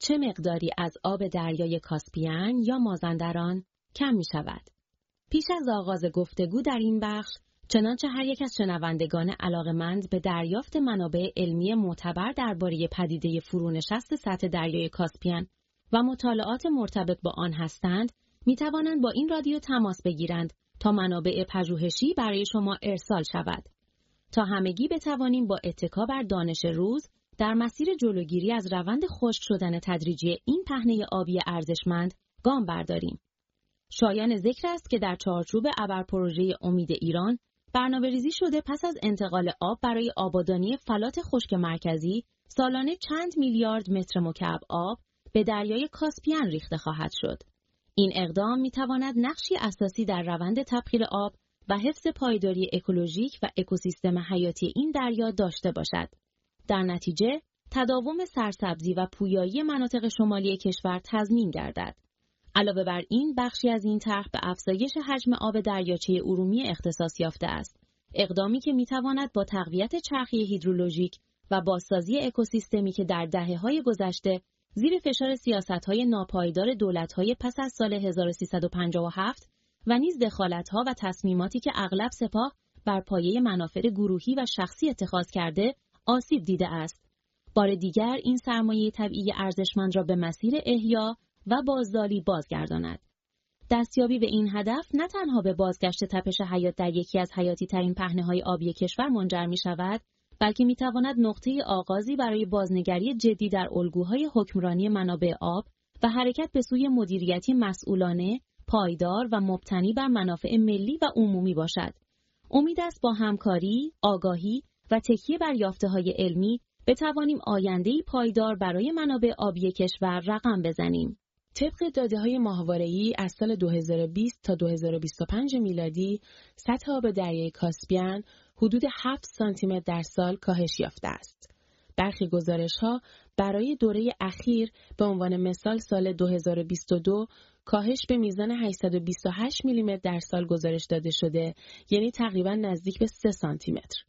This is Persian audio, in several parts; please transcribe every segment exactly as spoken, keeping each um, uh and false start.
چه مقداری از آب دریای کاسپین یا مازندران کم می شود. پیش از آغاز گفتگو در این بخش، چنانچه هر یک از شنوندگان علاقه‌مند به دریافت منابع علمی معتبر درباره پدیده فرونشست سطح دریای کاسپین و مطالعات مرتبط با آن هستند، می توانند با این رادیو تماس بگیرند تا منابع پژوهشی برای شما ارسال شود. تا همگی بتوانیم با اتکا بر دانش روز در مسیر جلوگیری از روند خشک شدن تدریجی این پهنه آبی ارزشمند گام برداریم. شایان ذکر است که در چارچوب ابر پروژه امید ایران برنامه‌ریزی شده پس از انتقال آب برای آبادانی فلات خشک مرکزی سالانه چند میلیارد متر مکعب آب به دریای کاسپین ریخته خواهد شد. این اقدام می‌تواند نقشی اساسی در روند تبخیر آب و حفظ پایداری اکولوژیک و اکوسیستم حیاتی این دریا داشته باشد. در نتیجه، تداوم سرسبزی و پویایی مناطق شمالی کشور تضمین گردد. علاوه بر این، بخشی از این طرح به افزایش حجم آب دریاچه ارومیه اختصاص یافته است. اقدامی که می‌تواند با تقویت چرخی هیدرولوژیک و بازسازی اکوسیستمی که در دهه‌های گذشته زیر فشار سیاست‌های ناپایدار دولت‌های پس از سال هزار و سیصد و پنجاه و هفت و نیز دخالت‌ها و تصمیماتی که اغلب سپاه بر پایه منافع گروهی و شخصی اتخاذ کرده، آسیب دیده است. بار دیگر این سرمایه طبیعی ارزشمند را به مسیر احیا و بازداری بازگرداند. دستیابی به این هدف نه تنها به بازگشت تپش حیات در یکی از حیاتی ترین پهنه‌های آبی کشور منجر می شود، بلکه می تواند نقطه آغازی برای بازنگری جدی در الگوهای حکمرانی منابع آب و حرکت به سوی مدیریتی مسئولانه، پایدار و مبتنی بر منافع ملی و عمومی باشد. امید است با همکاری، آگاهی و تکیه بر یافته‌های علمی بتوانیم آینده‌ای پایدار برای منابع آبی کشور رقم بزنیم. طبق داده‌های ماهواره‌ای از سال دو هزار و بیست تا دو هزار و بیست و پنج میلادی، سطح آب دریای کاسپین حدود هفت سانتی متر در سال کاهش یافته است. برخی گزارش‌ها برای دوره اخیر به عنوان مثال سال دو هزار و بیست و دو کاهش به میزان هشتصد و بیست و هشت میلیمتر در سال گزارش داده شده، یعنی تقریباً نزدیک به سه سانتی متر.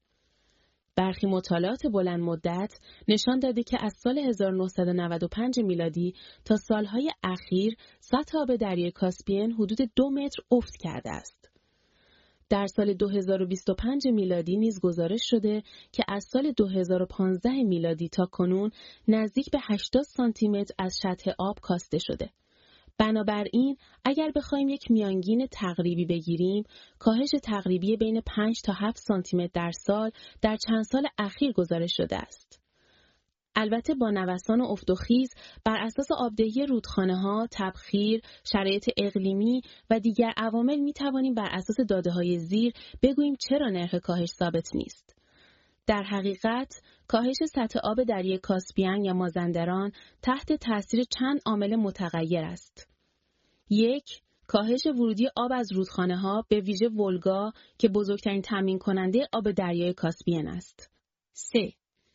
برخی مطالعات بلند مدت نشان داده که از سال هزار و نهصد و نود و پنج میلادی تا سالهای اخیر سطح آب دریای کاسپین حدود دو متر افت کرده است. در سال دو هزار و بیست و پنج میلادی نیز گزارش شده که از سال دو هزار و پانزده میلادی تا کنون نزدیک به هشتاد سانتی متر از سطح آب کاسته شده. بنابراین اگر بخوایم یک میانگین تقریبی بگیریم، کاهش تقریبی بین پنج تا هفت سانتی متر در سال در چند سال اخیر گزارش شده است. البته با نوسان و افت و خیز بر اساس آبدهی رودخانه‌ها، تبخیر، شرایط اقلیمی و دیگر عوامل می توانیم بر اساس داده‌های زیر بگوییم چرا نرخ کاهش ثابت نیست. در حقیقت، کاهش سطح آب دریای کاسپین یا مازندران تحت تاثیر چند عامل متغیر است. یک، کاهش ورودی آب از رودخانه‌ها به ویژه ولگا که بزرگترین تامین کننده آب دریای کاسپین است. سه،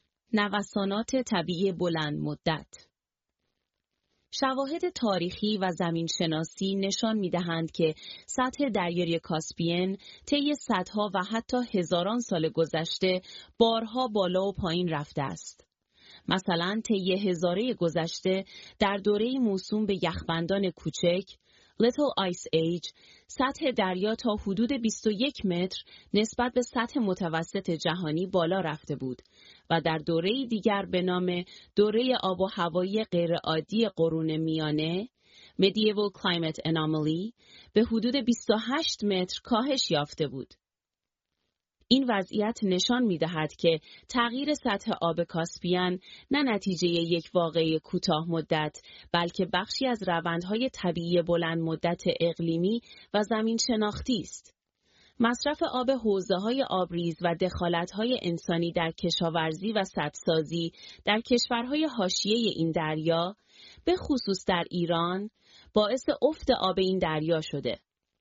نوسانات طبیعی بلند مدت. شواهد تاریخی و زمینشناسی نشان می‌دهند که سطح دریای کاسپین طی صدها و حتی هزاران سال گذشته بارها بالا و پایین رفته است. مثلا طی هزاره گذشته در دوره موسوم به یخبندان کوچک Little Ice Age، سطح دریا تا حدود بیست و یک متر نسبت به سطح متوسط جهانی بالا رفته بود و در دوره دیگر به نام دوره آب و هوایی غیرعادی قرون میانه Medieval Climate Anomaly به حدود بیست و هشت متر کاهش یافته بود. این وضعیت نشان می‌دهد که تغییر سطح آب کاسپین نه نتیجه یک واقعه کوتاه مدت، بلکه بخشی از روندهای طبیعی بلند مدت اقلیمی و زمین شناختی است. مصرف آب حوضه‌های آبریز و دخالت‌های انسانی در کشاورزی و سدسازی در کشورهای حاشیه این دریا، به خصوص در ایران، باعث افت آب این دریا شده.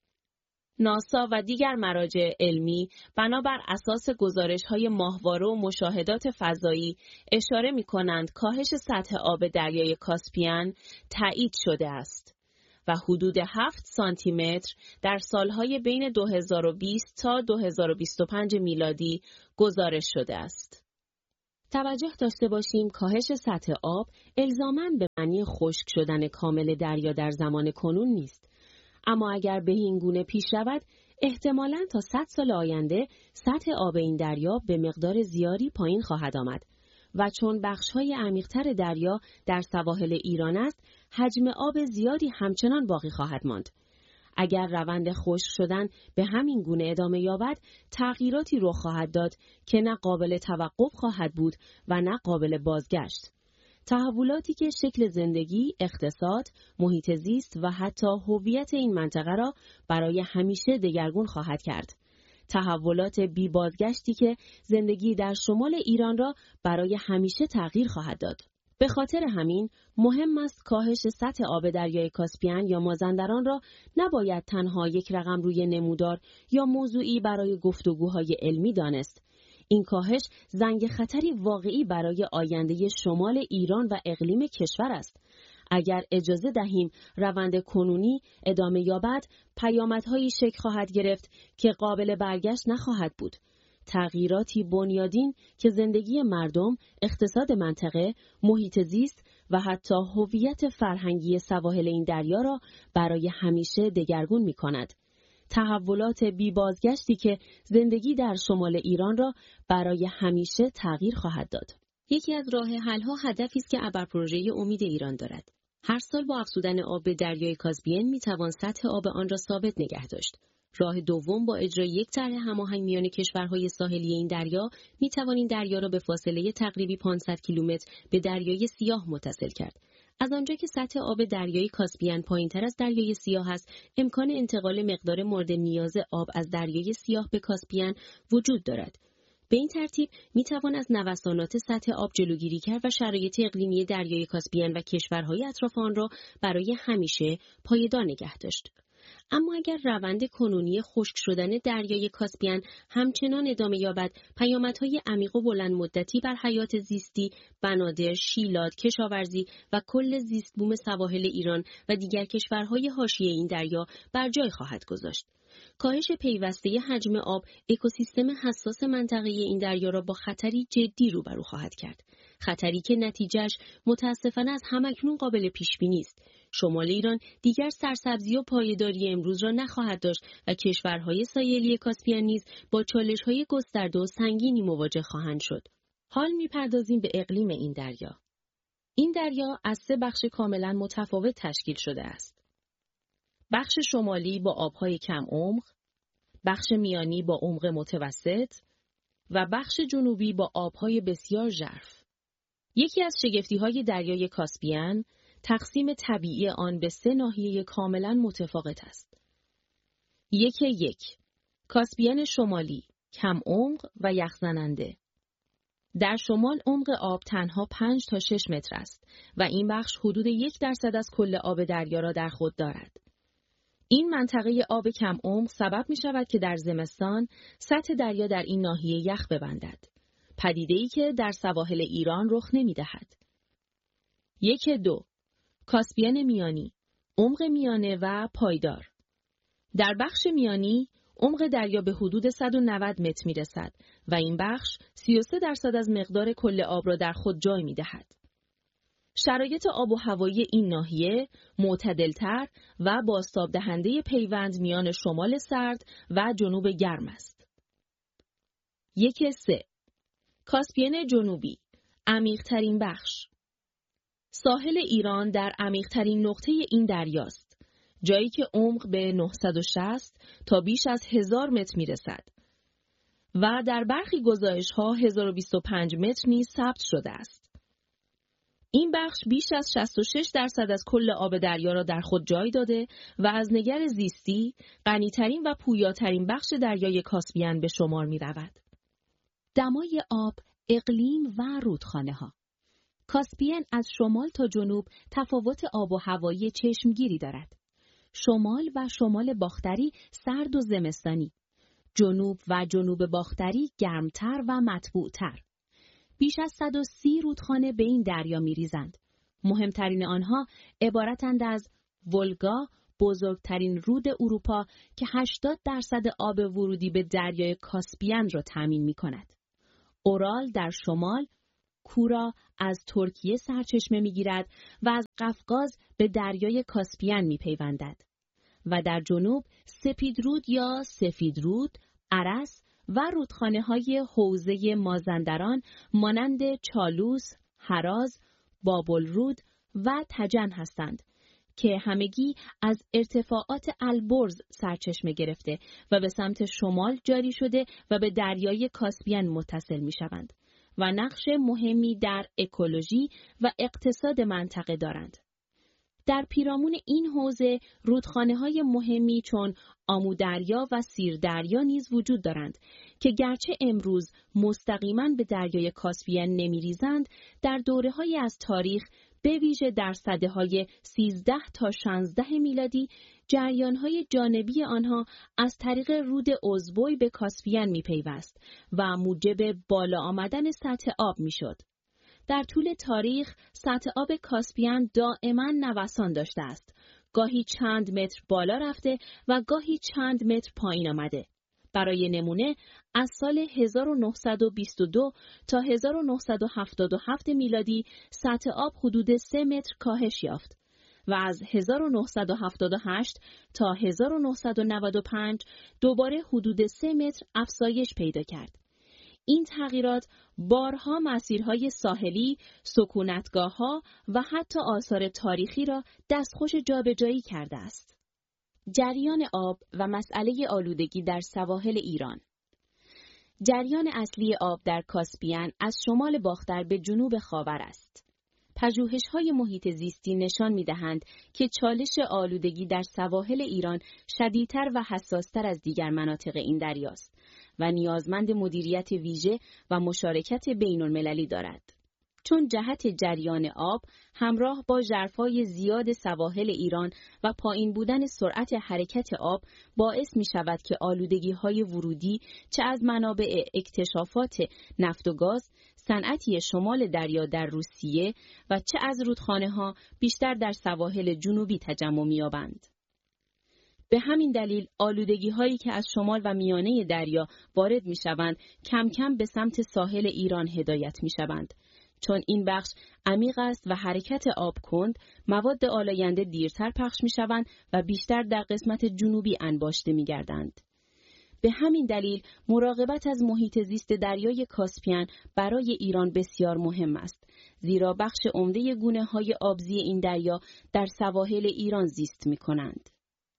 ناسا و دیگر مراجع علمی بنابر اساس گزارش‌های ماهواره و مشاهدات فضایی اشاره می‌کنند کاهش سطح آب دریای کاسپین تایید شده است و حدود هفت سانتی متر در سالهای بین دو هزار و بیست تا دو هزار و بیست و پنج میلادی گزارش شده است. توجه داشته باشیم کاهش سطح آب الزاماً به معنی خشک شدن کامل دریا در زمان کنون نیست. اما اگر به این گونه پیش رود، احتمالاً تا صد سال آینده سطح آب این دریا به مقدار زیادی پایین خواهد آمد و چون بخش‌های عمیق‌تر دریا در سواحل ایران است، حجم آب زیادی همچنان باقی خواهد ماند. اگر روند خشک شدن به همین گونه ادامه یابد، تغییراتی رخ خواهد داد که نه قابل توقف خواهد بود و نه قابل بازگشت. تحولاتی که شکل زندگی، اقتصاد، محیط زیست و حتی هویت این منطقه را برای همیشه دگرگون خواهد کرد. تحولات بی بازگشتی که زندگی در شمال ایران را برای همیشه تغییر خواهد داد. به خاطر همین مهم است کاهش سطح آب دریای کاسپین یا مازندران را نباید تنها یک رقم روی نمودار یا موضوعی برای گفتگوهای علمی دانست. این کاهش زنگ خطری واقعی برای آینده شمال ایران و اقلیم کشور است. اگر اجازه دهیم روند کنونی ادامه یابد، پیامدهایی شکل خواهد گرفت که قابل برگشت نخواهد بود. تغییراتی بنیادین که زندگی مردم، اقتصاد منطقه، محیط زیست و حتی هویت فرهنگی سواحل این دریا را برای همیشه دگرگون می کند. تحولات بی بازگشتی که زندگی در شمال ایران را برای همیشه تغییر خواهد داد. یکی از راه حل‌ها هدفی است که ابر پروژه امید ایران دارد. هر سال با افزودن آب به دریای کاسپین می توان سطح آب آن را ثابت نگه داشت. راه دوم با اجرای یک طرح هماهنگ میان کشورهای ساحلی این دریا می توان این دریا را به فاصله تقریبی پانصد کیلومتر به دریای سیاه متصل کرد. از آنجا که سطح آب دریای کاسپین پایین‌تر از دریای سیاه است، امکان انتقال مقدار مورد نیاز آب از دریای سیاه به کاسپین وجود دارد. به این ترتیب می توان از نوسانات سطح آب جلوگیری کرد و شرایط اقلیمی دریای کاسپین و کشورهای اطراف آن را برای همیشه پایدار نگه داشت. اما اگر روند کنونی خشک شدن دریای کاسپین همچنان ادامه یابد، پیامدهای عمیق و بلند مدتی بر حیات زیستی، بنادر، شیلات، کشاورزی و کل زیست بوم سواحل ایران و دیگر کشورهای حاشیه این دریا بر جای خواهد گذاشت. کاهش پیوسته حجم آب، اکوسیستم حساس منطقه این دریا را با خطری جدی روبرو خواهد کرد. خطری که نتیجهش متاسفانه از همکنون قابل پیش بینی است. شمال ایران دیگر سرسبزی و پایداری امروز را نخواهد داشت و کشورهای ساحلی کاسپین نیز با چالش‌های گسترده و سنگینی مواجه خواهند شد. حال می‌پردازیم به اقلیم این دریا. این دریا از سه بخش کاملا متفاوت تشکیل شده است. بخش شمالی با آبهای کم عمق، بخش میانی با عمق متوسط و بخش جنوبی با آبهای بسیار ژرف. یکی از شگفتی‌های دریای کاسپین تقسیم طبیعی آن به سه ناحیه کاملا متفاوت است. یک یک کاسپین شمالی، کم عمق و یخزننده. در شمال عمق آب تنها پنج تا شش متر است و این بخش حدود یک درصد از کل آب دریا را در خود دارد. این منطقه آب کم عمق سبب می شود که در زمستان سطح دریا در این ناحیه یخ ببندد. پدیده‌ای که در سواحل ایران رخ نمی دهد. یک دو کاسپین میانی، عمق میانه و پایدار. در بخش میانی، عمق دریا به حدود صد و نود متر می رسد و این بخش سی و سه درصد از مقدار کل آب را در خود جای می دهد. شرایط آب و هوایی این ناحیه معتدلتر و بازتاب دهنده پیوند میان شمال سرد و جنوب گرم است. یک سه کاسپین جنوبی، عمیق‌ترین بخش. ساحل ایران در عمیق‌ترین نقطه این دریاست، جایی که عمق به نهصد و شصت تا بیش از هزار متر میرسد و در برخی گزارش‌ها هزار و بیست و پنج متر نیز ثبت شده است. این بخش بیش از شصت و شش درصد از کل آب دریا را در خود جای داده و از نظر زیستی غنی‌ترین و پویاترین بخش دریای کاسپین به شمار می‌رود. دمای آب، اقلیم و رودخانه‌ها. کاسپین از شمال تا جنوب تفاوت آب و هوایی چشمگیری دارد. شمال و شمال باختری سرد و زمستانی. جنوب و جنوب باختری گرمتر و مطبوعتر. بیش از صد و سی رودخانه به این دریا می‌ریزند. مهمترین آنها عبارتند از ولگا، بزرگترین رود اروپا که هشتاد درصد آب ورودی به دریای کاسپین را تامین می‌کند. اورال در شمال، کورا از ترکیه سرچشمه می‌گیرد و از قفقاز به دریای کاسپین می‌پیوندد و در جنوب سپیدرود یا سفیدرود، ارس و رودخانه‌های حوزه مازندران مانند چالوس، هراز، بابلرود و تجن هستند که همگی از ارتفاعات البرز سرچشمه گرفته و به سمت شمال جاری شده و به دریای کاسپین متصل می‌شوند و نقش مهمی در اکولوژی و اقتصاد منطقه دارند. در پیرامون این حوزه رودخانه‌های مهمی چون آمودریا و سیردریا نیز وجود دارند که گرچه امروز مستقیما به دریای کاسپین نمی‌ریزند، در دوره‌هایی از تاریخ به ویژه در سده‌های سیزده تا شانزده میلادی جریان‌های جانبی آنها از طریق رود ازبوی به کاسپین می‌پیوست و موجب بالا آمدن سطح آب می‌شد. در طول تاریخ سطح آب کاسپین دائما نوسان داشته است. گاهی چند متر بالا رفته و گاهی چند متر پایین آمده. برای نمونه از سال هزار و نهصد و بیست و دو تا هزار و نهصد و هفتاد و هفت میلادی سطح آب حدود سه متر کاهش یافت و از هزار و نهصد و هفتاد و هشت تا هزار و نهصد و نود و پنج دوباره حدود سه متر افزایش پیدا کرد. این تغییرات بارها مسیرهای ساحلی، سکونتگاه‌ها و حتی آثار تاریخی را دستخوش جابجایی کرده است. جریان آب و مسئله آلودگی در سواحل ایران. جریان اصلی آب در کاسپین از شمال باختر به جنوب خاور است. پژوهش‌های محیط زیستی نشان می‌دهند که چالش آلودگی در سواحل ایران شدیدتر و حساس‌تر از دیگر مناطق این دریاست و نیازمند مدیریت ویژه و مشارکت بین‌المللی دارد. چون جهت جریان آب همراه با ژرفای زیاد سواحل ایران و پایین بودن سرعت حرکت آب باعث می شود که آلودگی‌های ورودی چه از منابع اکتشافات نفت و گاز، صنعتی شمال دریا در روسیه و چه از رودخانه‌ها بیشتر در سواحل جنوبی تجمع یابند. به همین دلیل آلودگی‌هایی که از شمال و میانه دریا وارد می‌شوند کم کم به سمت ساحل ایران هدایت می‌شوند. چون این بخش عمیق است و حرکت آب کند، مواد آلاینده دیرتر پخش می‌شوند و بیشتر در قسمت جنوبی انباشته می‌گردند. به همین دلیل مراقبت از محیط زیست دریای کاسپین برای ایران بسیار مهم است، زیرا بخش عمده گونه‌های آبزی این دریا در سواحل ایران زیست می‌کنند.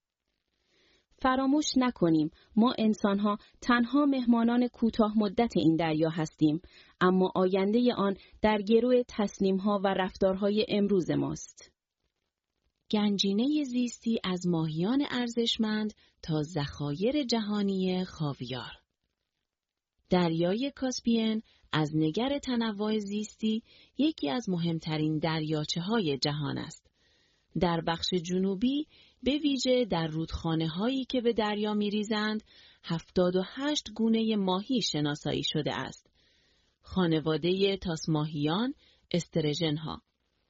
فراموش نکنیم ما انسان‌ها تنها مهمانان کوتاه مدت این دریا هستیم، اما آینده آن در گرو تصمیم‌ها و رفتارهای امروز ماست. گنجینه زیستی از ماهیان ارزشمند تا ذخایر جهانی خاویار. دریای کاسپین از نگر تنوع زیستی یکی از مهمترین دریاچه‌های جهان است. در بخش جنوبی به ویژه در رودخانه‌هایی که به دریا می‌ریزند، هفتاد و هشت گونه ماهی شناسایی شده است. خانواده تاسماهیان، استرژن‌ها.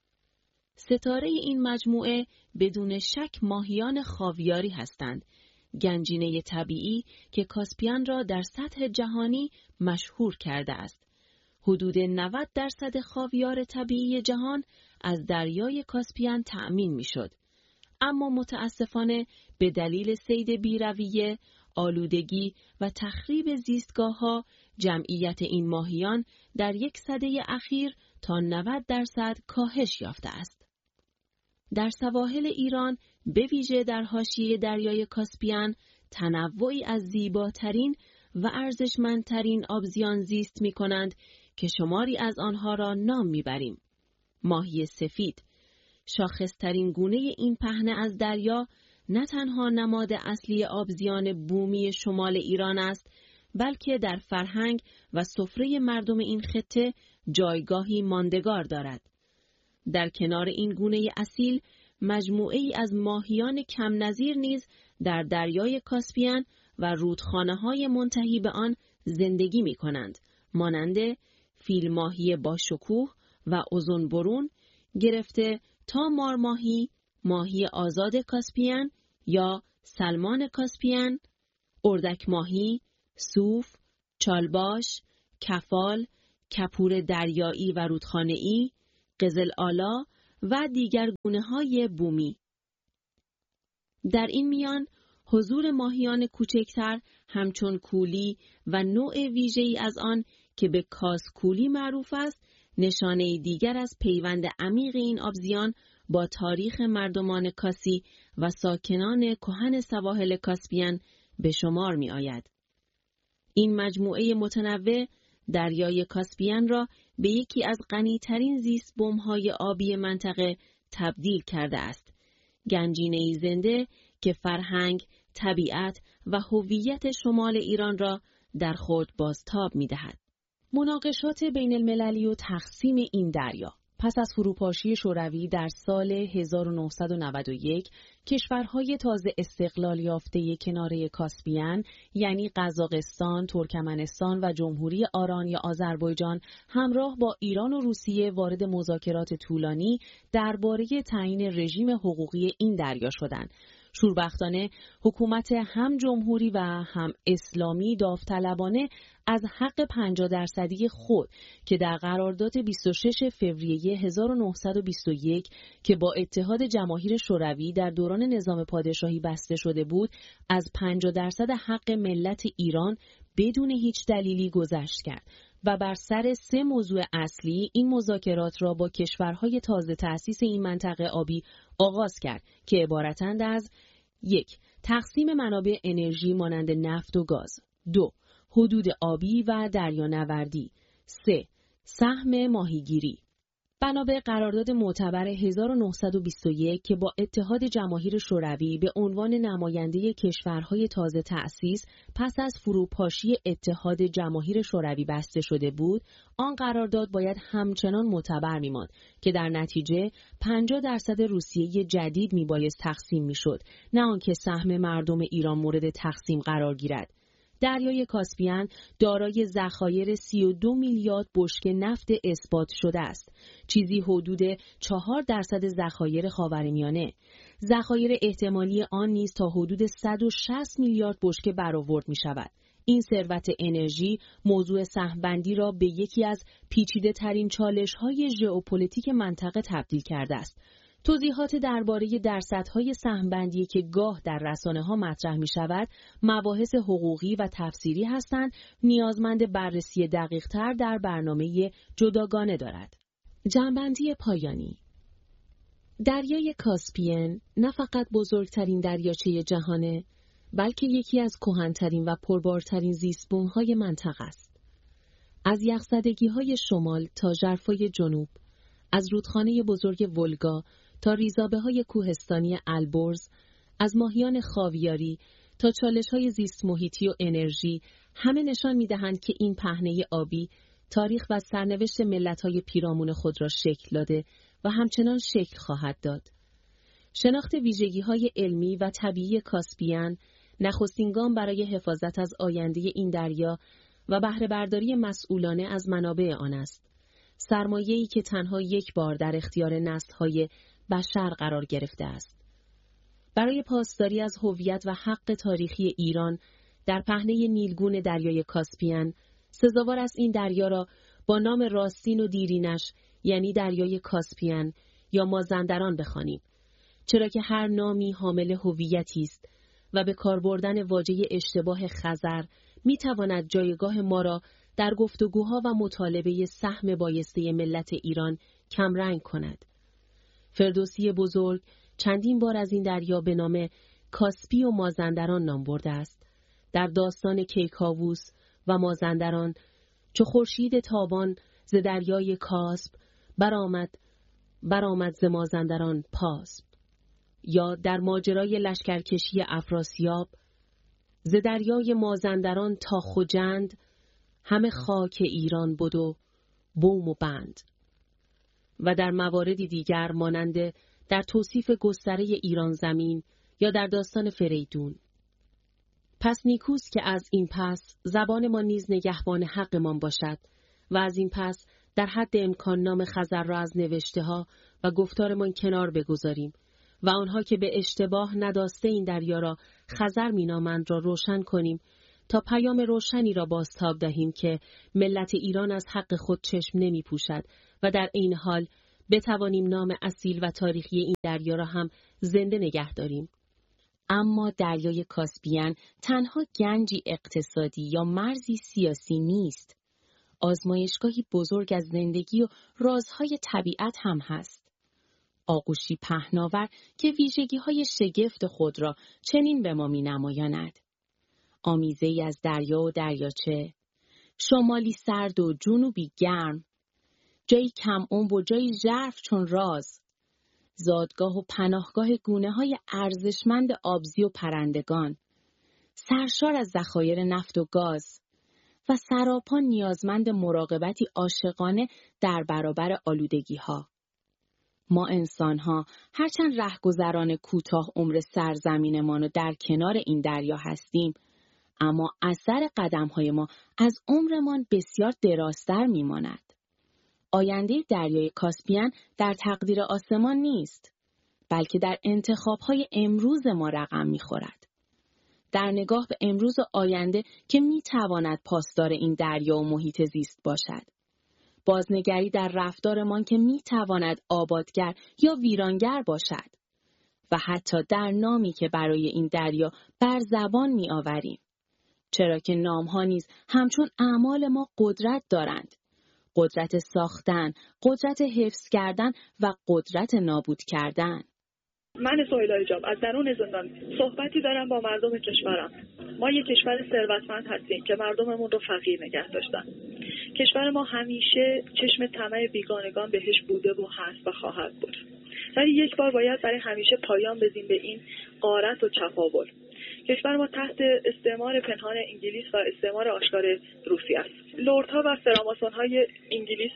ستاره این مجموعه بدون شک ماهیان خاویاری هستند، گنجینه طبیعی که کاسپین را در سطح جهانی مشهور کرده است. حدود نود درصد خاویار طبیعی جهان از دریای کاسپین تأمین می‌شد. اما متاسفانه به دلیل صید بی‌رویه، آلودگی و تخریب زیستگاه‌ها، جمعیت این ماهیان در یک سده اخیر تا نود درصد کاهش یافته است. در سواحل ایران، به ویژه در حاشیه دریای کاسپین، تنوعی از زیباترین و ارزشمندترین آبزیان زیست می‌کنند که شماری از آنها را نام می‌بریم. ماهی سفید، شاخصترین گونه این پهنه از دریا، نه تنها نماد اصلی آبزیان بومی شمال ایران است، بلکه در فرهنگ و سفره مردم این خطه جایگاهی ماندگار دارد. در کنار این گونه اصیل، مجموعه‌ای از ماهیان کم نظیر نیز در دریای کاسپین و رودخانه‌های منتهی به آن زندگی می‌کنند، مانند فیل ماهی با شکوه و اوزون برون، گرفته تا مارماهی، ماهی آزاد کاسپین یا سلمان کاسپین، اردک ماهی، صوف، چالباش، کفال، کپور دریایی و رودخانه‌ای، قزل‌آلا و دیگر گونه‌های بومی. در این میان حضور ماهیان کوچکتر همچون کولی و نوع ویژه‌ای از آن که به کاس کولی معروف است، نشانه دیگر از پیوند عمیق این آبزیان با تاریخ مردمان کاسی و ساکنان کهن سواحل کاسپین به شمار می آید. این مجموعه متنوع دریای کاسپین را به یکی از غنی‌ترین زیست بوم‌های آبی منطقه تبدیل کرده است. گنجینه‌ای زنده که فرهنگ، طبیعت و هویت شمال ایران را در خود بازتاب می‌دهد. مناقشات بین المللی و تقسیم این دریا. پس از فروپاشی شوروی در سال هزار و نهصد و نود و یک، کشورهای تازه استقلال یافته کناره کاسپین یعنی قزاقستان، ترکمنستان و جمهوری آران یا آذربایجان همراه با ایران و روسیه وارد مذاکرات طولانی درباره تعیین رژیم حقوقی این دریا شدند. شوربختانه حکومت هم جمهوری و هم اسلامی داوطلبانه از حق پنجاه درصدی خود که در قرارداد بیست و شش فوریه هزار و نهصد و بیست و یک که با اتحاد جماهیر شوروی در دوران نظام پادشاهی بسته شده بود، از پنجاه درصد حق ملت ایران بدون هیچ دلیلی گذشت کرد و بر سر سه موضوع اصلی این مذاکرات را با کشورهای تازه تأسیس این منطقه آبی آغاز کرد که عبارتند از یک. تقسیم منابع انرژی مانند نفت و گاز. دو. حدود آبی و دریانوردی. سه. سهم ماهیگیری. بنا به قرارداد معتبر هزار و نهصد و بیست و یک که با اتحاد جماهیر شوروی به عنوان نماینده کشورهای تازه تأسیس پس از فروپاشی اتحاد جماهیر شوروی بسته شده بود، آن قرارداد باید همچنان معتبر می‌ماند که در نتیجه پنجاه درصد روسیه جدید میبایست تقسیم میشد، نه آنکه سهم مردم ایران مورد تقسیم قرار گیرد. دریای کاسپین دارای ذخایر سی و دو میلیارد بشکه نفت اثبات شده است، چیزی حدود چهار درصد ذخایر خاورمیانه. ذخایر احتمالی آن نیز تا حدود صد و شصت میلیارد بشکه برآورد می شود. این ثروت انرژی موضوع سهم‌بندی را به یکی از پیچیده ترین چالش های ژئوپلیتیک منطقه تبدیل کرده است. توضیحات درباره درصدهای سهم‌بندی که گاه در رسانه‌ها مطرح می‌شود، مباحث حقوقی و تفسیری هستند، نیازمند بررسی دقیق‌تر در برنامه جداگانه دارد. جنبندی پایانی. دریای کاسپین نه فقط بزرگترین دریاچه جهانه، بلکه یکی از کهن‌ترین و پربارترین زیست‌بوم‌های منطقه است. از یخزدگی‌های شمال تا ژرفای جنوب، از رودخانه بزرگ ولگا تا ریزابه‌های کوهستانی البرز، از ماهیان خاویاری تا چالش‌های زیست محیطی و انرژی، همه نشان می‌دهند که این پهنه آبی تاریخ و سرنوشت ملت‌های پیرامون خود را شکل داده و همچنان شکل خواهد داد. شناخت ویژگی‌های علمی و طبیعی کاسپین نخستین گام برای حفاظت از آینده این دریا و بهره برداری مسئولانه از منابع آن است. سرمایه‌ای که تنها یک بار در اختیار نسل‌های بشر قرار گرفته است. برای پاسداری از هویت و حق تاریخی ایران در پهنه نیلگون دریای کاسپین، سزاوار است این دریا را با نام راستین و دیرینش یعنی دریای کاسپین یا مازندران بخوانیم، چرا که هر نامی حامل هویتی است و به کار بردن واژه اشتباه خزر می‌تواند جایگاه ما را در گفتگوها و مطالبه سهم بایسته ملت ایران کمرنگ کند. فردوسی بزرگ چندین بار از این دریا به نام کاسپی و مازندران نام برده است. در داستان کیکاووس و مازندران چو خورشید تابان ز دریای کاسپ برآمد برآمد ز مازندران پاسپ، یا در ماجرای لشکرکشی افراسیاب ز دریای مازندران تا خجند همه خاک ایران بود و بوم و بند، و در مواردی دیگر مانند در توصیف گستره ایران زمین یا در داستان فریدون. پس نیکوست که از این پس زبان ما نیز نگهبان حقمان باشد و از این پس در حد امکان نام خزر را از نوشته ها و گفتارمان کنار بگذاریم و آنها که به اشتباه نداسته این دریا را خزر می نامند را روشن کنیم تا پیام روشنی را بازتاب دهیم که ملت ایران از حق خود چشم نمی پوشد و در این حال بتوانیم نام اصیل و تاریخی این دریا را هم زنده نگه داریم. اما دریای کاسپین تنها گنجی اقتصادی یا مرزی سیاسی نیست. آزمایشگاهی بزرگ از زندگی و رازهای طبیعت هم هست. آغوشی پهناور که ویژگی‌های شگفت خود را چنین به ما می‌نمایاند. آمیزه‌ای از دریا و دریاچه، شمالی سرد و جنوبی گرم، جایی کم عمق و جایی ژرف چون راز، زادگاه و پناهگاه گونه‌های ارزشمند آبزی و پرندگان، سرشار از ذخایر نفت و گاز و سراپا نیازمند مراقبتی عاشقانه در برابر آلودگی‌ها. ما انسان‌ها هرچند رهگذران کوتاه عمر سرزمینمان و در کنار این دریا هستیم، اما اثر قدم‌های ما از عمرمان بسیار درازتر می‌ماند. آینده دریای کاسپین در تقدیر آسمان نیست، بلکه در انتخاب‌های امروز ما رقم می‌خورد. در نگاه به امروز و آینده که می‌تواند پاسدار این دریا و محیط زیست باشد. بازنگری در رفتارمان که می‌تواند آبادگر یا ویرانگر باشد. و حتی در نامی که برای این دریا بر زبان می‌آوریم. چرا که نام‌ها نیز همچون اعمال ما قدرت دارند. قدرت ساختن، قدرت حفظ کردن و قدرت نابود کردن. من سهیلا حجاب از درون زندان صحبتی دارم با مردم کشورم. ما یک کشور ثروتمند هستیم که مردممون رو فقیر نگه داشتن. کشور ما همیشه چشم طمع بیگانگان بهش بوده و هست و خواهد بود. ولی یک بار باید برای همیشه پایان بدیم به این غارت و چپاول. کشور ما تحت استعمار پنهان انگلیس و استعمار آشکار روسیه است. لردها و فراماسون‌های انگلیس،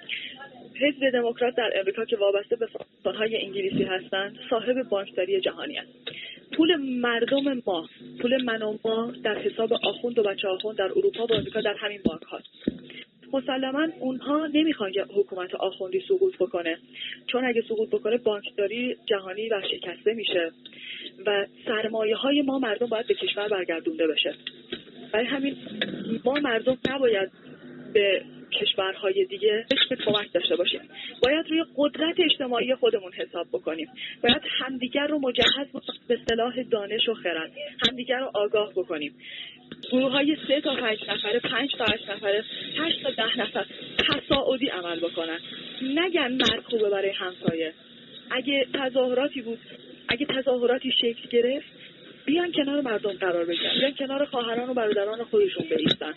حزب دموکرات در امریکا که وابسته به فراماسون‌های انگلیسی هستند، صاحب بانکداری جهانی است. پول مردم ما، پول من و ما در حساب آخوند و بچه آخوند در اروپا و امریکا در همین بانک هاست. مسلماً اونها نمیخوان که حکومت آخوندی سقوط بکنه، چون اگه سقوط بکنه بانکداری جهانی ورشکسته میشه و سرمایه های ما مردم باید به کشور برگردونده بشه. برای همین ما مردم نباید به کشورهای دیگه به کمک داشته باشیم. باید روی قدرت اجتماعی خودمون حساب بکنیم. باید همدیگر رو مجهز بکنیم به اصطلاح دانش و خرد. همدیگر رو آگاه بکنیم. گروه های سه تا پنج نفره، پنج تا هشت نفره، هشت تا ده نفر تصاعدی عمل بکنن. نگن مرد خوبه برای همسایه. اگه تظاهراتی بود، اگه تظاهراتی شکل گرفت، بیان کنار مردم قرار بگیرن. بیان کنار خواهران و برادران خودشون بایستن.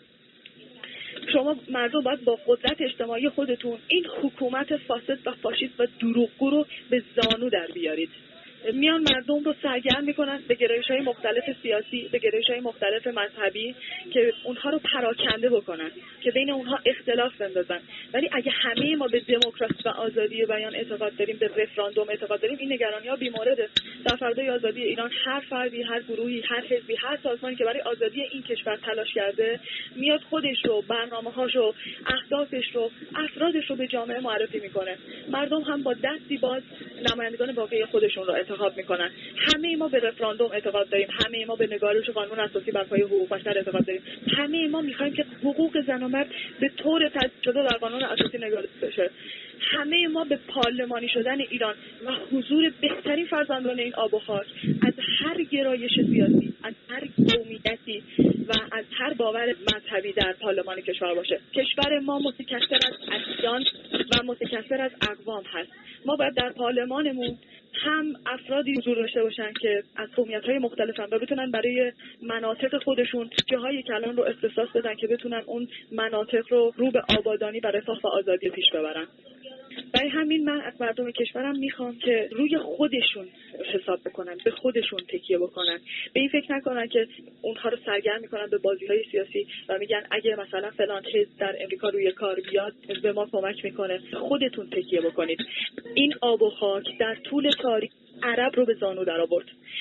شما مردم باید با قدرت اجتماعی خودتون این حکومت فاسد و فاشیست و دروغگو رو به زانو در بیارید. میان مردم رو سرگرم میکنن به گرایش‌های مختلف سیاسی، به گرایش‌های مختلف مذهبی که اونها رو پراکنده بکنن، که بین اونها اختلاف بندازن. ولی اگه همه ما به دموکراسی و آزادی بیان اعتقاد داریم، به رفراندوم اعتقاد داریم، این نگرانی‌ها بی‌مورده. در فردای آزادی ایران هر فردی، هر گروهی، هر حزبی، هر سازمانی که برای آزادی این کشور تلاش کرده، میاد خودش رو، برنامه‌هاش رو، اهدافش رو، افرادش رو به جامعه معرفی میکنه. مردم هم با دستی باز نمایندگان واقعی خودشون رو انتخاب میکنن. همه ما به رفراندوم اعتقاد داریم، همه ما به نگارش قانون اساسی بر پایه حقوق بشر اعتقاد داریم. همه ما میخوایم که حقوق زن و مرد به طور تصویب شده در قانون اساسی نگارش بشه. همه ما به پارلمانی شدن ایران و حضور بهترین فرزندان این آب و خاک از هر گرایش سیاسی، از هر قومیتی و از هر باور مذهبی در پارلمان کشور باشه. کشور ما متکثر از ادیان و متکثر از اقوام هست. ما باید در پارلمانمون هم افرادی حضور داشته باشن که از قومیت‌های مختلفن و بتونن برای مناطق خودشون جاهای کلان رو اختصاص بدن که بتونن اون مناطق رو رو به آبادانی و رفاه و آزادی پیش ببرن. برای همین من از مردم کشورم میخوام که روی خودشون حساب بکنن، به خودشون تکیه بکنن، به این فکر نکنن که اونها رو سرگرم میکنن به بازی‌های سیاسی و میگن اگه مثلا فلان حزب در امریکا روی کار بیاد به ما کمک میکنه. خودتون تکیه بکنید. این آب و خاک در طول تاریخ عرب رو به زانو در آورد.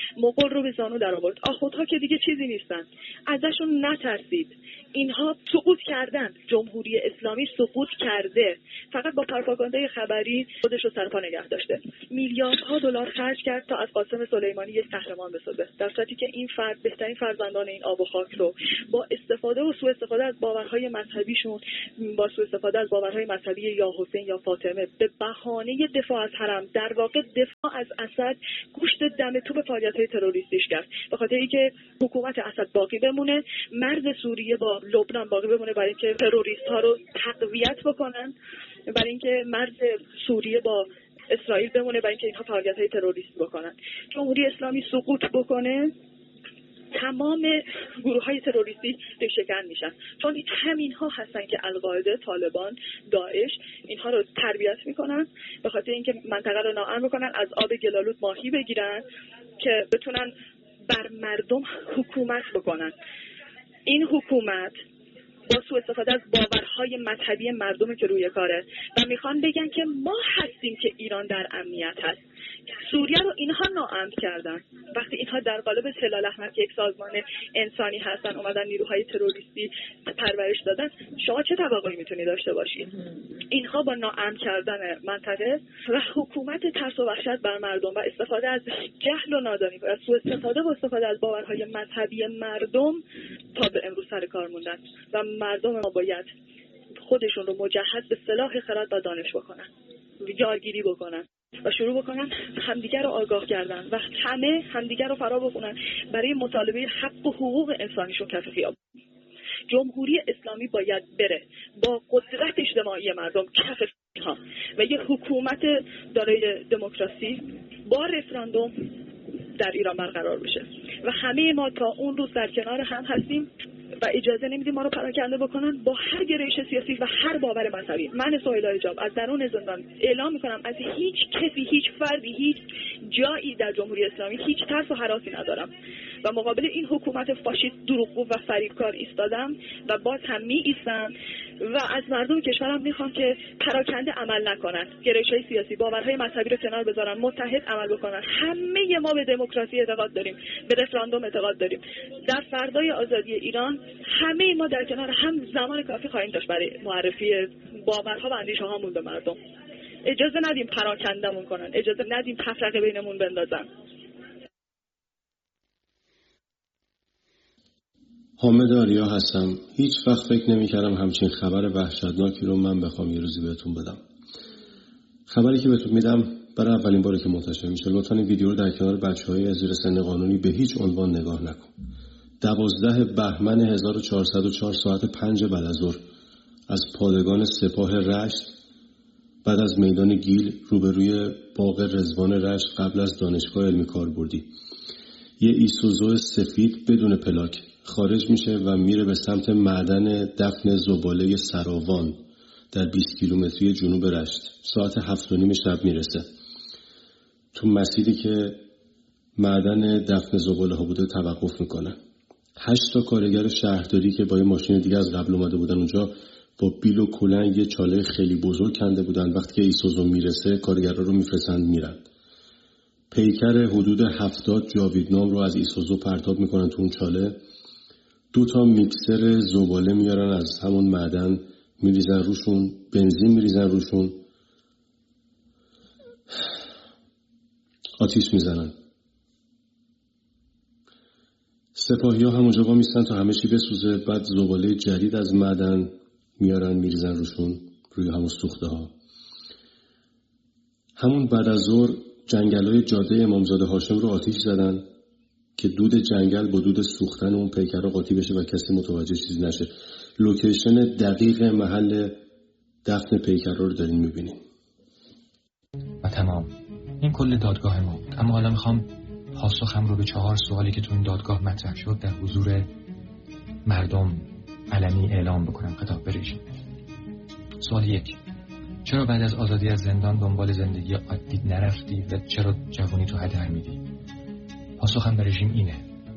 مغول رو به زانو در آورد. آخوندها که دیگه چیزی نیستن، ازشون نترسید. اینها سقوط کردن، جمهوری اسلامی سقوط کرده، فقط با پروپاگاندای خبری خودش رو سرپا نگه داشته. میلیاردها دلار خرج کرد تا از قاسم سلیمانی یک قهرمان بسازه، در صورتی که این فرد بهترین فرزندان این آب و خاک رو با استفاده و سوء استفاده از باورهای مذهبیشون، با سوء استفاده از باورهای مذهبی یا حسین یا فاطمه، به بهانه دفاع از حرم، در واقع دفاع از اسد، گوشت دم تو به فعالیت‌های تروریستیش کرد. به خاطر اینکه حکومت اسد باقی بمونه، مرز سوریه با لبنان باقی بمونه، برای اینکه تروریست‌ها رو تقویت بکنن، برای اینکه مرز سوریه با اسرائیل بمونه، برای اینکه اینها فعالیت‌های تروریستی بکنن. جمهوری اسلامی سقوط بکنه، تمام گروه‌های تروریستی ریشه‌کن میشن، چون همین ها هستن که القاعده، طالبان، داعش اینها رو تربیت میکنن به خاطر اینکه منطقه رو ناامن بکنن، از آب گلالود ماهی بگیرن که بتونن بر مردم حکومت بکنن. این حکومت با سوء استفاده از باورهای مذهبی مردم که روی کاره و میخوان بگن که ما هستیم که ایران در امنیت هست. سوریه رو اینها ناامن کردن. وقتی اینها در قالب هلال احمر که یک سازمان انسانی هستن اومدن نیروهای تروریستی پرورش دادن، شما چه توقعی میتونی داشته باشید؟ اینها با ناامن کردن منطقه و حکومت ترس و وحشت بر مردم و استفاده از جهل و نادانی و سوء استفاده و استفاده از باورهای مذهبی مردم تا به امروز سر کار موندن و مردم ما باید خودشون رو مجهز به سلاح خرد و دانش بکنن، یارگیری بکنن و شروع بکنن همدیگر رو آگاه کردن و همه همدیگر رو فرا بخونن برای مطالبه حق و حقوق انسانیشون کف خیابون. جمهوری اسلامی باید بره با قدرت اجتماعی مردم کف ها و یه حکومت دارای دموکراسی با رفراندوم در ایران برقرار بشه و همه ما تا اون روز در کنار هم هستیم و اجازه نمیدیم ما رو پراکنده بکنن با هر گرایش سیاسی و هر باور مذهبی. من سهیلا حجاب از درون زندان اعلام میکنم از هیچ کسی، هیچ فردی، هیچ جایی در جمهوری اسلامی هیچ ترس و هراسی ندارم و مقابل این حکومت فاشیست دروغگو و فریبکار ایستادم و باز هم می ایستم و از مردم کشورم میخوام که پراکنده عمل نکنن، گرایش‌های سیاسی، باورهای مذهبی رو کنار بذارن، متحد عمل بکنن. همه ما به دموکراسی اعتقاد داریم، به رفراندوم اعتقاد داریم. در فردای آزادی ایران همه ما در کنار هم زمان کافی خواهیم داشت برای معرفی باورها و اندیشه‌هامون به مردم. اجازه ندیم پراکندمون کنن، اجازه ندیم تفرقه بینمون بندازن. حامد آریا هستم. هیچ وقت فکر نمی کردم همچین خبر وحشتناکی رو من بخوام یه روزی بهتون بدم. خبری که بهتون میدم برای اولین باره که منتشر میشه. لطفاً این ویدیو رو در کنار بچه‌های از زیر سن قانونی به هیچ عنوان نگاه نکن. دوازده بهمن هزار و چهارصد و چهار ساعت پنج بعد از ظهر از پادگان سپاه رشت بعد از میدان گیل روبروی باغ رضوان رشت قبل از دانشگاه علمی کاربردی یه ایسوزو سفید بدون پلاک خارج میشه و میره به سمت معدن دفن زباله سراوان در بیست کیلومتری جنوب رشت. ساعت هفت و نیم شب میرسه. تو مسیری که معدن دفن زباله ها بوده توقف میکنن. هشت تا کارگر شهرداری که با یه ماشین دیگه از قبل اومده بودن اونجا با بیل و کلنگ یه چاله خیلی بزرگ کنده بودن. وقتی که ایسوزو میرسه کارگرها رو میفرستند میرن. پیکر حدود هفتاد جاویدنام رو از ایسوزو پرتاب میکنن تو اون چاله. دو تا میکسر زباله میارن از همون معدن میریزن روشون، بنزین میریزن روشون، آتیش میزنن. سپاهی ها همونجا با میستن تا همه چی بسوزه. بعد زباله جدید از معدن میارن میریزن روشون، روی همون سوخته ها. همون بعد از ظهر جنگل‌های جاده امامزاده هاشم رو آتیش زدن که دود جنگل با دود سوختن اون پیکر قاطی بشه و کسی متوجه چیزی نشه. لوکیشن دقیق محل دفن پیکر رو دارین میبینین. و تمام. این کل دادگاه ما بود. اما حالا میخوام پاسخم رو به چهار سوالی که تو این دادگاه مطرح شد در حضور مردم علنی اعلام بکنم خطاب به رژیم. سوال یک: چرا بعد از آزادی از زندان دنبال زندگی عادی نرفتی و چرا جوانی تو هدر میدی؟ پاسخم به رژیم اینه: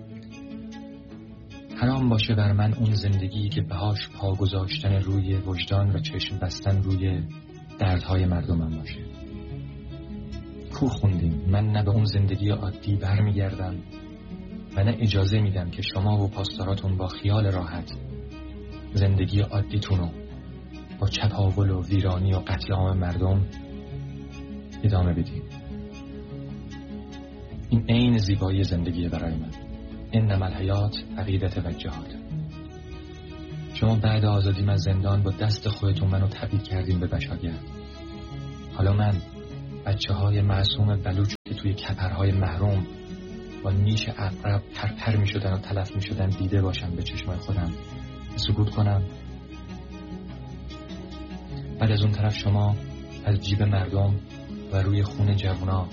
حرام باشه بر من اون زندگی که بهاش پا گذاشتن روی وجدان و چشم بستن روی دردهای مردمم باشه. کو خوندیم من نه به اون زندگی عادی برمیگردم و نه اجازه میدم که شما و پاسداراتون با خیال راحت زندگی عادیتونو با چپاول و ویرانی و قتل عام مردم ادامه بدیم. این عین زیبایی زندگی برای من. انما الحیات عقیدت و جهاد. شما بعد آزادی من زندان با دست خودتون منو تبدیل کردین به بشاگرد. حالا من بچه های معصوم بلوچ که توی کپرهای محروم با نیش عقرب پرپر می شدن و تلف می شدن دیده باشم به چشمای خودم سکوت کنم. بعد از اون طرف شما از جیب مردم و روی خون جوونا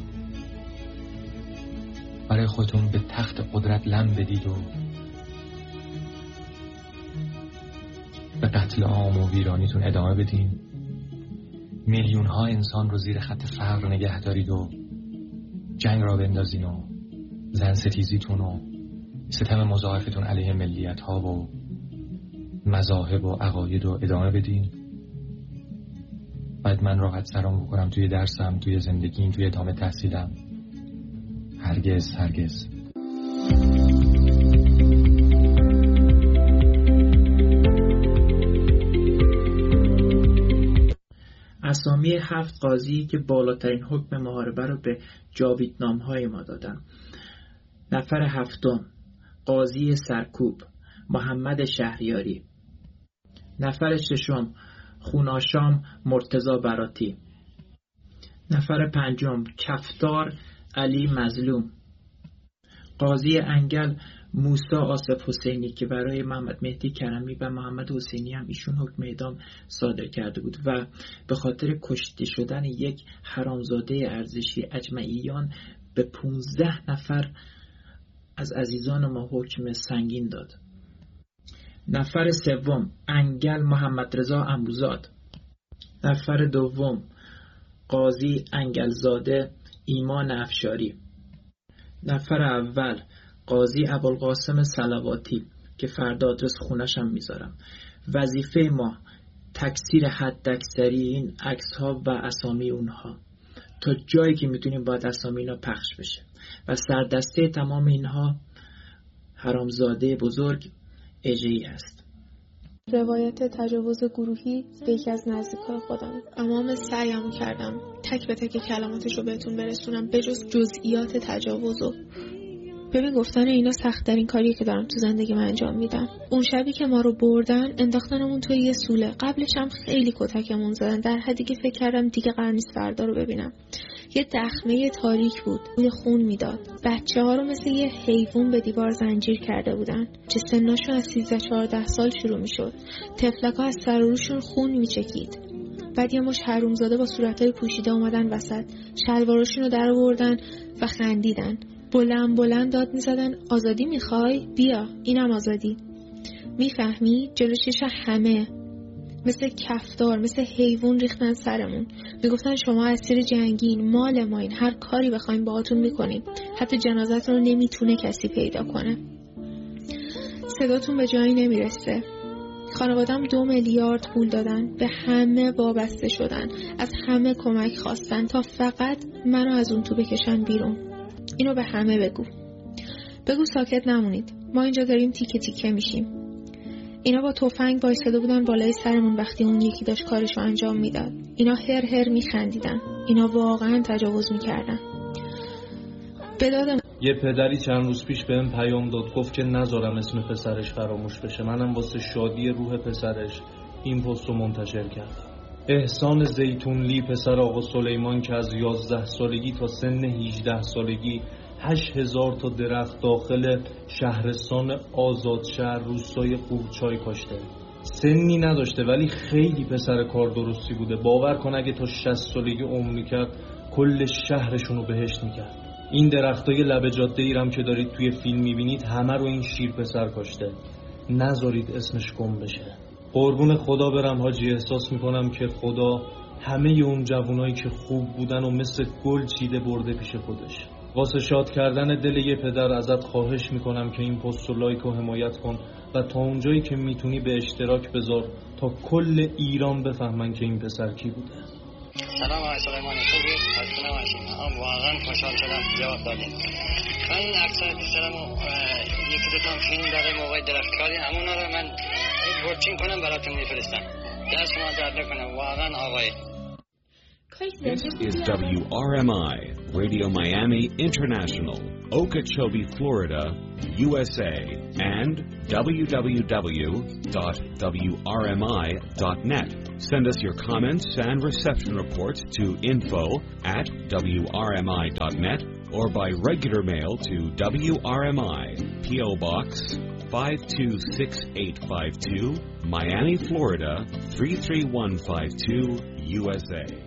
برای خودتون به تخت قدرت لم بدید و به قتل عام و ویرانیتون ادامه بدین. میلیون ها انسان رو زیر خط فقر نگه دارید و جنگ را بندازین و زن ستیزیتون و ستم مضاعفتون علیه ملیت ها و مذاهب و عقاید رو ادامه بدین. بعد من راحت سرام بکنم توی درسم، توی زندگیم، توی ادامه تحصیلم. هرگز هرگز. اسامی هفت قاضی که بالاترین حکم محاربه رو به جاویدنامه‌های ما دادن. نفر هفتم قاضی سرکوب محمد شهریاری. نفر ششم خوناشام مرتضی براتی. نفر پنجم کفتار علی مظلوم. قاضی انگل موسی آصف حسینی که برای محمد مهدی کرمی و محمد حسینی هم ایشون حکم اعدام صادر کرده بود و به خاطر کشته شدن یک حرامزاده ارزشی اجمعیان به پونزده نفر از عزیزان ما حکم سنگین داد. نفر سوم انگل محمد رضا انبوزاد. نفر دوم قاضی انگلزاده ایمان افشاری. نفر اول قاضی ابوالقاسم صلواتی که فردا آدرس خونش هم میذارم. وظیفه ما تکثیر حداکثری این عکس ها و اسامی اونها تا جایی که میتونیم باید اسامی اینا پخش بشه و سردسته تمام اینها حرامزاده بزرگ اژه‌ای است. روایت تجاوز گروهی به یکی از نزدیکای خودم. تمام سعیم کردم تک به تک کلماتش رو بهتون برسونم به جز جزئیات تجاوزو. ببین گفتن اینا سخت ترین کاریه که دارم تو زندگی من انجام میدم. اون شبی که ما رو بردن انداختنمون توی یه سوله. قبلش هم خیلی کتکمون زدن در حدی که فکر کردم دیگه قرار نیست فردا رو ببینم. یه دخمه تاریک بود، بوی خون میداد. بچه ها رو مثل یه حیوان به دیوار زنجیر کرده بودن که سنشون از سیزده چهارده سال شروع میشد. تفلک ها از سر و روشون خون میچکید. بعد یه مش حرومزاده با صورتای پوشیده اومدن وسط، شلواراشون رو در آوردن و خندیدن. بلند بلند داد میزدن آزادی میخوای؟ بیا اینم آزادی. میفهمی؟ جلو چش همه مثل کفتار مثل حیوان ریختن سرمون. میگفتن شما اسیر جنگین، مال ما این، هر کاری بخوایم باهاتون میکنیم، حتی جنازتون رو نمیتونه کسی پیدا کنه. صداتون به جایی نمیرسه. خانوادم دو میلیارد پول دادن، به همه وابسته شدن، از همه کمک خواستن تا فقط منو از اون تو بکشن بیرون. اینو به همه بگو. بگو ساکت نمونید. ما اینجا داریم تیکه تیکه میشیم. اینا با تفنگ وایساده بودن بالای سرمون وقتی اون یکی داشت کارشو انجام میداد. اینا هر هر میخندیدن. اینا واقعا تجاوز میکردن. بدادم یه پدری چند روز پیش بهم پیام داد، گفت که نذارم اسم پسرش فراموش بشه. منم واسه شادی روح پسرش این پست رو منتشر کردم. احسان زیتونلی پسر آقا سلیمان که از یازده سالگی تا سن هجده سالگی هشت هزار تا درخت داخل شهرستان آزادشهر روستای قورچای کاشته. سنی نداشته ولی خیلی پسر کار درستی بوده. باور کن اگه تا شصت سالگی عمر میکرد کل شهرشونو بهشت میکرد. این درختای لب جاده ایرم که دارید توی فیلم میبینید همه رو این شیر پسر کاشته. نذارید اسمش گم بشه. قربون خدا برم حاجی، احساس میکنم که خدا همه اون جوانایی که خوب بودن و مثل گل چیده برده پیش خودش. واسه شاد کردن دل یه پدر ازت خواهش میکنم که این پست رو لایک و حمایت کن و تا اونجایی که میتونی به اشتراک بذار تا کل ایران بفهمن که این پسر کی بوده. سلام آقای سلیمانی، خوبی؟ خسته نباشید. من واقعا خوشحال شدم جواب دادین. من اکثر پسرمو یکی دو تا فیلم داره موقع درختکاری، همونا رو من ورچین کنم براتون میفرستم. دست شما درد نکنه واقعا آقای. This is W R M I, Radio Miami International, Okeechobee, Florida, U S A, and w w w dot w r m i dot net. Send us your comments and reception reports to info at w r m i dot net or by regular mail to W R M I, P O Box five two six eight five two, Miami, Florida three three one five two, U S A.